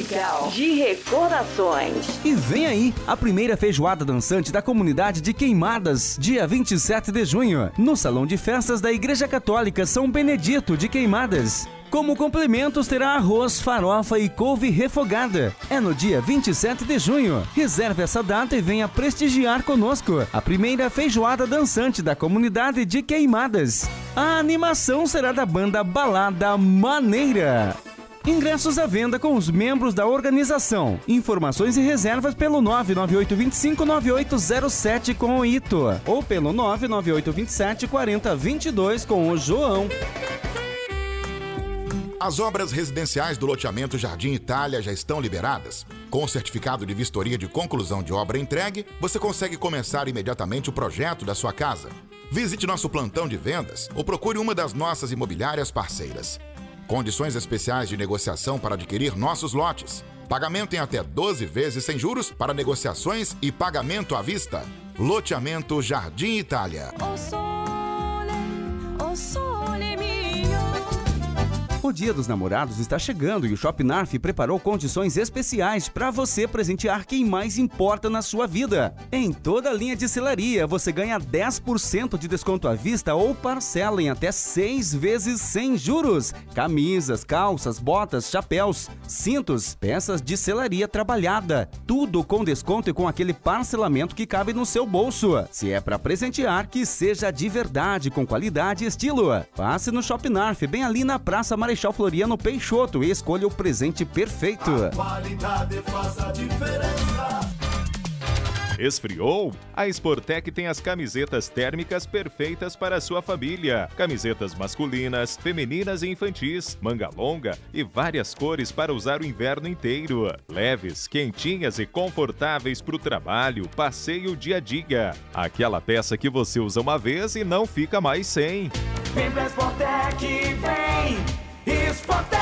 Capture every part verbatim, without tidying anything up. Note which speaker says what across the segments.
Speaker 1: musical de recordações.
Speaker 2: E vem aí a primeira feijoada dançante da comunidade de Queimadas, dia vinte e sete de junho, no Salão de Festas da Igreja Católica São Benedito de Queimadas. Como complementos terá arroz, farofa e couve refogada. É no dia vinte e sete de junho. Reserve essa data e venha prestigiar conosco a primeira feijoada dançante da comunidade de Queimadas. A animação será da banda Balada Maneira. Ingressos à venda com os membros da organização. Informações e reservas pelo nove nove oito dois cinco nove oito zero sete com o Ito ou pelo nove nove oito dois sete quatro zero dois dois com o João.
Speaker 3: As obras residenciais do loteamento Jardim Itália já estão liberadas. Com o certificado de vistoria de conclusão de obra entregue, você consegue começar imediatamente o projeto da sua casa. Visite nosso plantão de vendas ou procure uma das nossas imobiliárias parceiras. Condições especiais de negociação para adquirir nossos lotes. Pagamento em até doze vezes sem juros para negociações e pagamento à vista. Loteamento Jardim Itália.
Speaker 4: O sole, o sole mio.
Speaker 2: O Dia dos Namorados está chegando e o Shop Narf preparou condições especiais para você presentear quem mais importa na sua vida. Em toda a linha de selaria, você ganha dez por cento de desconto à vista ou parcela em até seis vezes sem juros. Camisas, calças, botas, chapéus, cintos, peças de selaria trabalhada. Tudo com desconto e com aquele parcelamento que cabe no seu bolso. Se é para presentear, que seja de verdade, com qualidade e estilo. Passe no Shop Narf, bem ali na Praça Marechal Floriano Peixoto e escolha o presente perfeito.
Speaker 5: A qualidade faz a diferença.
Speaker 6: Esfriou? A Sportec tem as camisetas térmicas perfeitas para a sua família. Camisetas masculinas, femininas e infantis, manga longa e várias cores para usar o inverno inteiro. Leves, quentinhas e confortáveis para o trabalho, passeio, dia a dia. Aquela peça que você usa uma vez e não fica mais sem.
Speaker 5: Vem pra Sportec, vem! Sportec!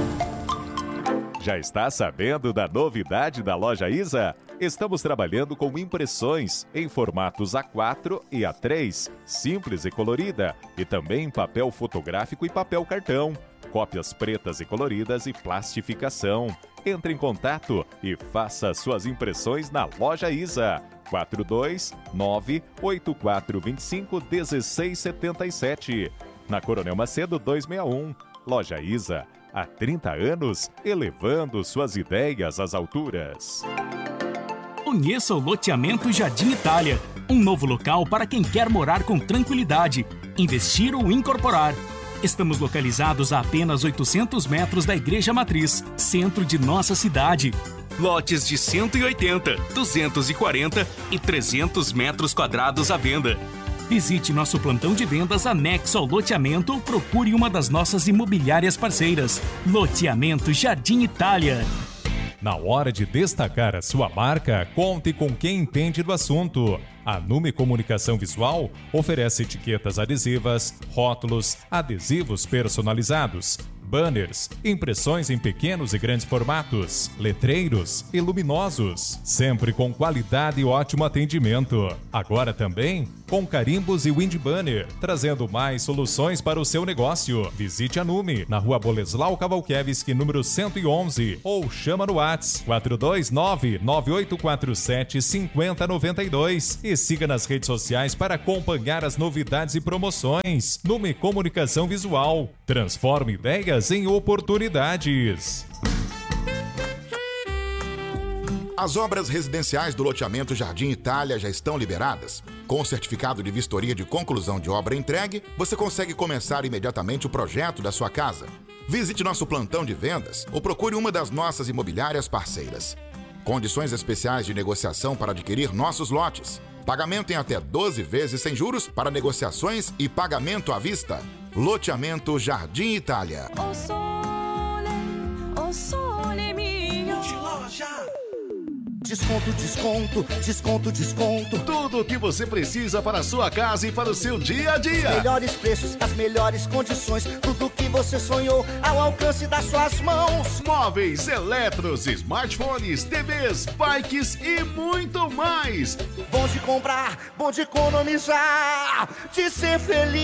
Speaker 6: Já está sabendo da novidade da loja Isa? Estamos trabalhando com impressões em formatos A quatro e A três, simples e colorida, e também papel fotográfico e papel cartão, cópias pretas e coloridas e plastificação. Entre em contato e faça suas impressões na loja Isa. quatro dois nove oito quatro dois cinco um seis sete sete. Na Coronel Macedo duzentos e sessenta e um. Loja Isa. Há trinta anos, elevando suas ideias às alturas.
Speaker 7: Conheça o Loteamento Jardim Itália, um novo local para quem quer morar com tranquilidade, investir ou incorporar. Estamos localizados a apenas oitocentos metros da Igreja Matriz, centro de nossa cidade. Lotes de cento e oitenta, duzentos e quarenta e trezentos metros quadrados à venda. Visite nosso plantão de vendas anexo ao loteamento ou procure uma das nossas imobiliárias parceiras. Loteamento Jardim Itália.
Speaker 8: Na hora de destacar a sua marca, conte com quem entende do assunto. A Nume Comunicação Visual oferece etiquetas adesivas, rótulos, adesivos personalizados, banners, impressões em pequenos e grandes formatos, letreiros e luminosos, sempre com qualidade e ótimo atendimento. Agora também com carimbos e wind banner, trazendo mais soluções para o seu negócio. Visite a Nume, na rua Boleslau Cavalkiewicz, número cento e onze, ou chama no WhatsApp quatro dois nove nove oito quatro sete cinco zero nove dois e siga nas redes sociais para acompanhar as novidades e promoções. Nume Comunicação Visual, transforma ideias em oportunidades.
Speaker 3: As obras residenciais do loteamento Jardim Itália já estão liberadas. Com o certificado de vistoria de conclusão de obra entregue, você consegue começar imediatamente o projeto da sua casa. Visite nosso plantão de vendas ou procure uma das nossas imobiliárias parceiras. Condições especiais de negociação para adquirir nossos lotes. Pagamento em até doze vezes sem juros para negociações e pagamento à vista. Loteamento Jardim Itália.
Speaker 4: O sole, o sole mio.
Speaker 5: Multiloja.
Speaker 9: Desconto, desconto, desconto, desconto.
Speaker 10: Tudo o que você precisa para a sua casa e para o seu dia a dia.
Speaker 9: Os melhores preços, as melhores condições. Tudo que você sonhou ao alcance das suas mãos.
Speaker 10: Móveis, eletros, smartphones, T Vs, bikes e muito mais.
Speaker 9: Bom de comprar, bom de economizar, de ser feliz.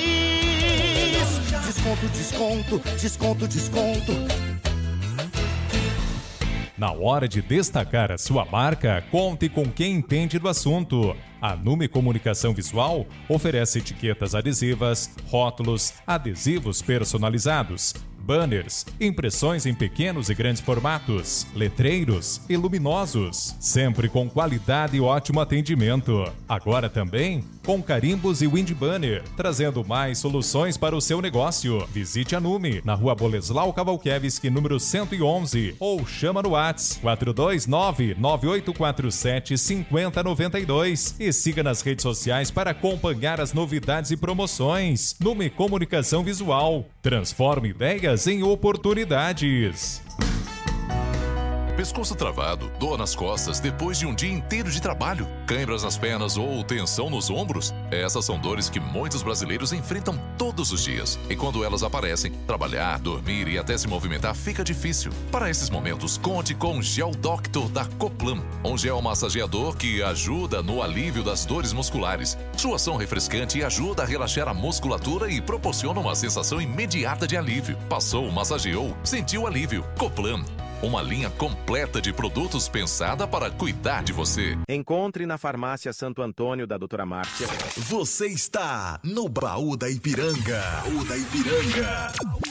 Speaker 9: Desconto, desconto, desconto, desconto.
Speaker 8: Na hora de destacar a sua marca, conte com quem entende do assunto. A Nume Comunicação Visual oferece etiquetas adesivas, rótulos, adesivos personalizados, banners, impressões em pequenos e grandes formatos, letreiros e luminosos, sempre com qualidade e ótimo atendimento. Agora também com carimbos e wind banner, trazendo mais soluções para o seu negócio. Visite a Nume na Rua Boleslau Kawalkiewicz, número cento e onze, ou chama no WhatsApp quatro dois nove, nove oito quatro sete, cinco zero nove dois e siga nas redes sociais para acompanhar as novidades e promoções. Nume Comunicação Visual, transforma ideias em oportunidades.
Speaker 11: Pescoço travado, dor nas costas depois de um dia inteiro de trabalho, câimbras nas pernas ou tensão nos ombros? Essas são dores que muitos brasileiros enfrentam todos os dias. E quando elas aparecem, trabalhar, dormir e até se movimentar fica difícil. Para esses momentos, conte com o Gel Doctor da Coplan, um gel massageador que ajuda no alívio das dores musculares. Sua ação refrescante ajuda a relaxar a musculatura e proporciona uma sensação imediata de alívio. Passou, massageou, sentiu alívio. Coplan. Uma linha completa de produtos pensada para cuidar de você.
Speaker 12: Encontre na farmácia Santo Antônio da doutora Márcia.
Speaker 13: Você está no Baú da Ipiranga. Baú da Ipiranga.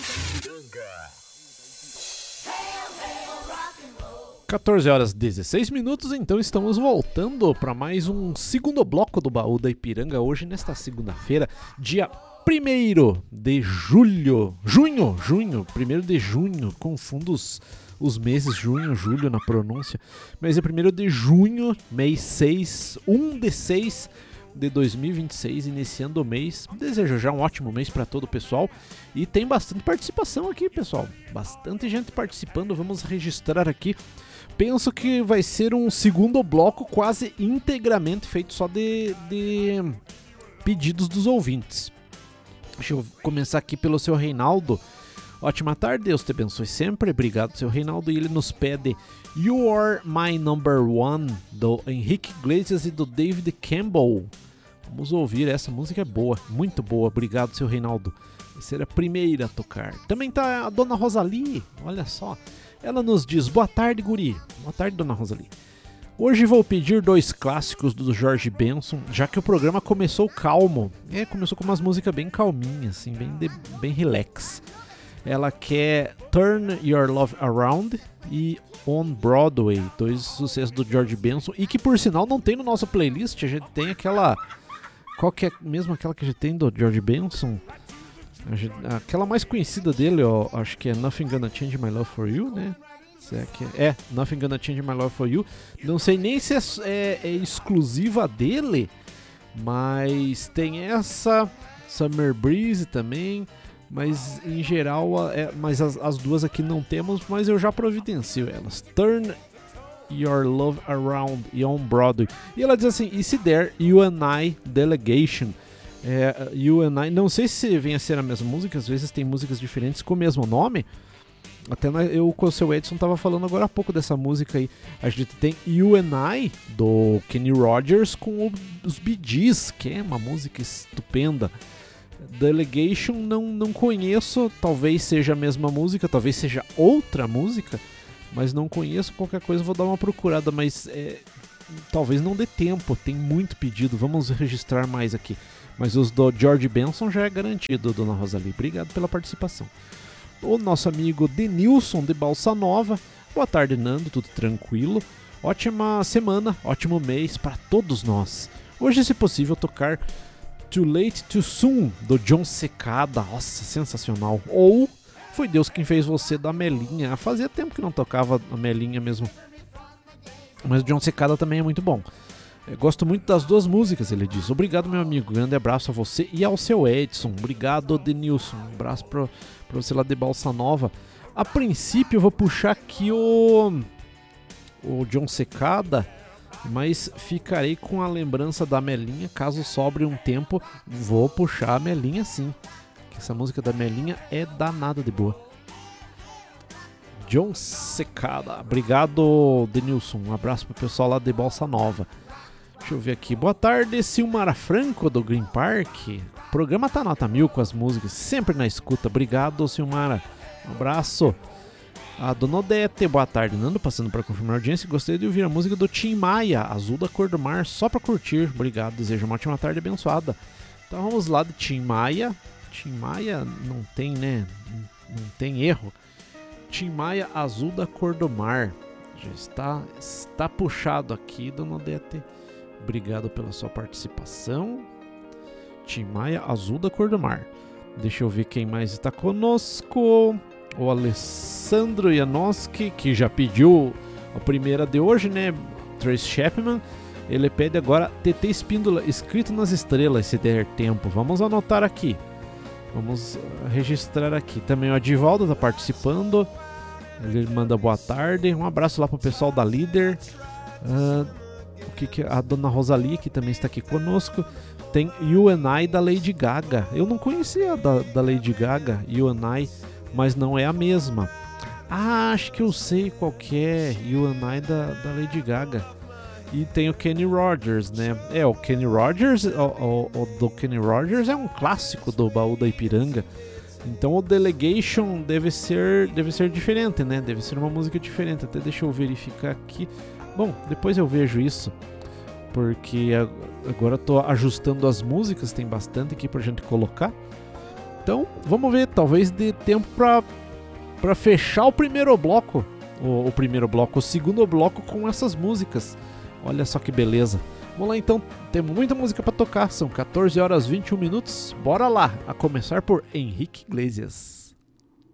Speaker 14: quatorze horas e dezesseis minutos, então estamos voltando para mais um segundo bloco do Baú da Ipiranga. Hoje, nesta segunda-feira, dia primeiro de julho. Junho, junho, primeiro de junho. Confundo os... os meses junho, julho na pronúncia, mas é primeiro de junho, mês seis, um de seis de dois mil e vinte e seis, iniciando o mês. Desejo já um ótimo mês para todo o pessoal e tem bastante participação aqui, pessoal, bastante gente participando. Vamos registrar aqui. Penso que vai ser um segundo bloco quase integramente feito só de, de pedidos dos ouvintes. Deixa eu começar aqui pelo seu Reinaldo. Ótima tarde, Deus te abençoe sempre. Obrigado, seu Reinaldo. E ele nos pede You Are My Number One, do Henrique Iglesias e do David Campbell. Vamos ouvir, essa música é boa, muito boa. Obrigado, seu Reinaldo. Vai ser a primeira a tocar. Também tá a dona Rosalie, olha só. Ela nos diz, boa tarde, guri. Boa tarde, dona Rosalie. Hoje vou pedir dois clássicos do George Benson, já que o programa começou calmo. É, começou com umas músicas bem calminhas, assim, bem, de, bem relax. Ela quer Turn Your Love Around e On Broadway, dois sucessos do George Benson, e que por sinal não tem no nosso playlist. A gente tem aquela... Qual que é mesmo aquela que a gente tem do George Benson? A gente, aquela mais conhecida dele, ó, acho que é Nothing Gonna Change My Love For You, né? É, que é, é, Nothing Gonna Change My Love For You. Não sei nem se é, é, é exclusiva dele, mas tem essa, Summer Breeze também. Mas em geral, é, mas as, as duas aqui não temos, mas eu já providencio elas. Turn Your Love Around e On Broadway. E ela diz assim, e se der, You and I Delegation. É, you and I, não sei se vem a ser a mesma música, às vezes tem músicas diferentes com o mesmo nome. Até eu com o seu Edson tava falando agora há pouco dessa música aí. A gente tem You and I, do Kenny Rogers, com os Bee Gees, que é uma música estupenda. Delegation não, não conheço, talvez seja a mesma música, talvez seja outra música, mas não conheço. Qualquer coisa vou dar uma procurada, mas é, talvez não dê tempo, tem muito pedido, vamos registrar mais aqui. Mas os do George Benson já é garantido, dona Rosalie. Obrigado pela participação. O nosso amigo Denilson de Balsa Nova, boa tarde, Nando, tudo tranquilo? Ótima semana, ótimo mês para todos nós. Hoje, se possível, tocar Too Late Too Soon, do John Secada. Nossa, sensacional. Ou Foi Deus Quem Fez Você, da Melinha. Fazia tempo que não tocava a Melinha mesmo. Mas o John Secada também é muito bom. Eu gosto muito das duas músicas, ele diz. Obrigado, meu amigo. Grande abraço a você e ao seu Edson. Obrigado, Denilson. Um abraço pra, pra você lá de Balsa Nova. A princípio eu vou puxar aqui o, o John Secada, mas ficarei com a lembrança da Melinha. Caso sobre um tempo, vou puxar a Melinha sim. Essa música da Melinha é danada de boa. John Secada. Obrigado, Denilson. Um abraço pro pessoal lá de Balsa Nova. Deixa eu ver aqui. Boa tarde, Silmara Franco, do Green Park. O programa tá nota mil com as músicas, sempre na escuta. Obrigado, Silmara. Um abraço. A Dona Odete, boa tarde, Nando, passando para confirmar a audiência. Gostaria de ouvir a música do Tim Maia, Azul da Cor do Mar, só para curtir. Obrigado, desejo uma ótima tarde abençoada. Então vamos lá do Tim Maia. Tim Maia não tem, né? Não tem erro. Tim Maia, Azul da Cor do Mar. Já está, está puxado aqui, Dona Odete. Obrigado pela sua participação. Tim Maia, Azul da Cor do Mar. Deixa eu ver quem mais está conosco. O Alessandro Janoski, que já pediu a primeira de hoje, né? Trace Chapman. Ele pede agora T T Espíndola, Escrito nas Estrelas, se der tempo. Vamos anotar aqui. Vamos registrar aqui. Também o Adivaldo está participando. Ele manda boa tarde. Um abraço lá pro pessoal da Líder. Uh, o que que a Dona Rosalie, que também está aqui conosco. Tem You and I da Lady Gaga. Eu não conhecia da, da Lady Gaga, You and I, mas não é a mesma. Ah, acho que eu sei qual que é. You and I da, da Lady Gaga. E tem o Kenny Rogers, né? É, o Kenny Rogers, o, o, o do Kenny Rogers é um clássico do Baú da Ipiranga. Então o Delegation deve ser, deve ser diferente, né? Deve ser uma música diferente. Até deixa eu verificar aqui. Bom, depois eu vejo isso. Porque agora eu tô ajustando as músicas, tem bastante aqui pra gente colocar. Então, vamos ver, talvez dê tempo pra, pra fechar o primeiro bloco. O, o primeiro bloco, o segundo bloco com essas músicas. Olha só que beleza. Vamos lá então, temos muita música pra tocar. São quatorze horas e vinte e um minutos. Bora lá, a começar por Henrique Iglesias.